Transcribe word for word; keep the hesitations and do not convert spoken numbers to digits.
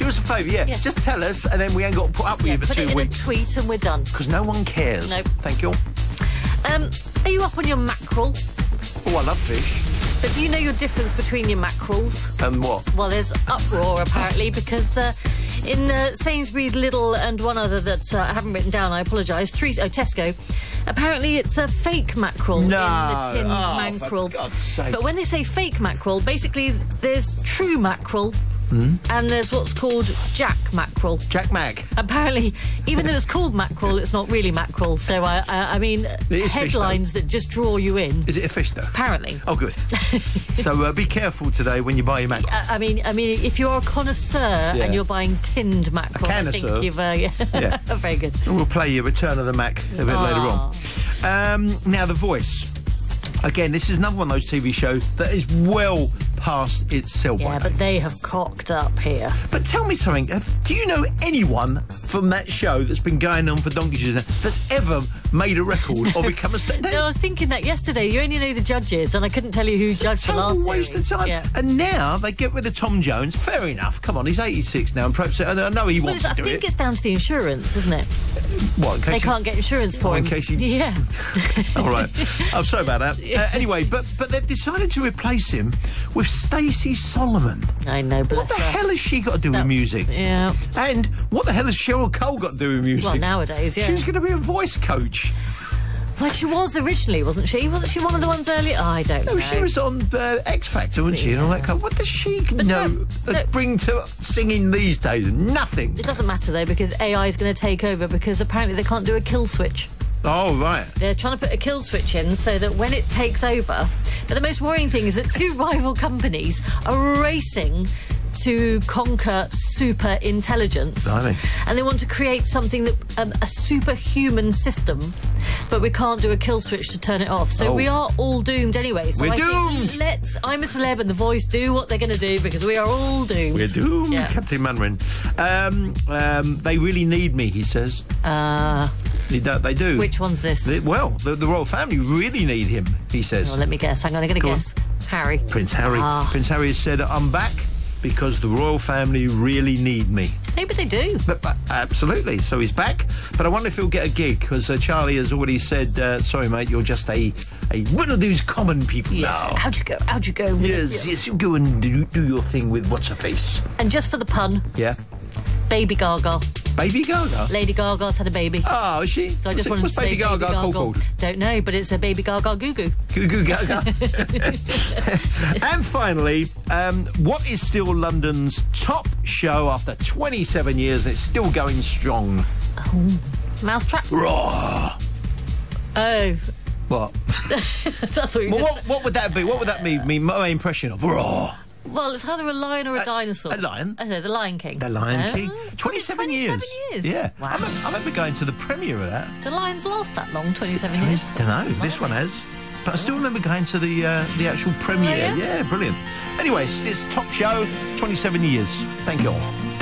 Do us a favour, yeah. Yeah. Just tell us, and then we ain't got to put up with Yeah, you for put two it in weeks. a tweet and we're done. Because no one cares. Nope. Thank you. Um, are you up on your mackerel? Oh, I love fish. But do you know your difference between your mackerels? And what? Well, there's uproar, apparently, because uh, in uh, Sainsbury's, Lidl and one other that uh, I haven't written down, I apologise, three, oh, Tesco, apparently it's a fake mackerel No. in the tinned Oh, mackerel. for God's sake. But when they say fake mackerel, basically there's true mackerel Hmm? and there's what's called jack mackerel. Jack Mag. Apparently, even though it's called mackerel, it's not really mackerel. So, I, I, I mean, is fish, headlines that just draw you in. Is it a fish, though? Apparently. Oh, good. So uh, be careful today when you buy your mackerel. I I mean, I mean, if you're a connoisseur Yeah. and you're buying tinned mackerel, I connoisseur. think you've uh, yeah. Yeah. very good. We'll play you Return of the Mac a bit later on. Um, now, The Voice. Again, this is another one of those T V shows that is well past its sell-by Yeah, date. but they have cocked up here. But tell me something. have- Do you know anyone from that show that's been going on for donkey's years now that's ever made a record or become a star? No, I was thinking that yesterday. You only know the judges, and I couldn't tell you who judged the Total last waste series. of time. Yeah. And now they get rid of Tom Jones. Fair enough. Come on, he's eighty-six now, and perhaps I know he Well, wants it's- I to do think it. it's down to the insurance, isn't it? What? In case They he- can't get insurance for Oh, in him. case he- Yeah. All right. I'm sorry about that. Uh, anyway, but but they've decided to replace him with Stacey Solomon. I know, bless What the her. hell has she got to do No. with music? Yeah. And what the hell has Cheryl Cole got to do with music? Well, nowadays, yeah. She's going to be a voice coach. Well, she was originally, wasn't she? Wasn't she one of the ones earlier? Oh, I don't know. No, she was on uh, X Factor, wasn't she? And all that kind of, what does she know, no, uh, no. bring to singing these days? Nothing. It doesn't matter, though, because A I is going to take over because apparently they can't do a kill switch. Oh, right. They're trying to put a kill switch in so that when it takes over... But the most worrying thing is that two rival companies are racing to conquer super intelligence. Blimey. And they want to create something that... Um, a superhuman system, but we can't do a kill switch to turn it off. So Oh. we are all doomed anyway. So We're I doomed. think let's... I'm a Celeb and The Voice do what they're going to do because we are all doomed. We're doomed, Yeah. Captain Mandarin. Um, um, they really need me, he says. Uh, They do. They do. which one's this? They- well, the, the royal family really need him, he says. Oh, let me guess. Hang on, I'm going to Go on. guess. Harry. Prince Harry. Ah. Prince Harry has said, I'm back because the royal family really need me. Maybe they do. But, but absolutely. So he's back. But I wonder if he'll get a gig because uh, Charlie has already said, uh, sorry, mate, you're just a, a one of those common people Yes. now. How'd you go? How'd you go? Yes, yes, you go and do, do your thing with what's her face. And just for the pun, Yeah. Baby Gaga. Baby Gaga. Lady Gaga's had a baby. Oh, is she? So I just what's it- wanted what's to say Baby Gaga, called? Don't know, but it's a Baby Gaga Goo Goo. Goo Goo Gaga. And finally, um, what is still London's top show after twenty-seven years and it's still going strong? Mousetrap. Raw. Oh, What? that's what you Well, just what, what would that be? What would that mean? mean my impression of raw. Well, it's either a lion or a, dinosaur. a lion? I know, the Lion King. The Lion Oh, King. was it twenty-seven years. twenty-seven years. Yeah. Wow. I, remember, I remember going to the premiere of that. Do lions last that long? twenty-seven years? I don't know. This one has. But I still remember going to the uh, the actual premiere. Oh, yeah? Yeah, brilliant. Anyway, it's, it's top show, twenty-seven years. Thank you all.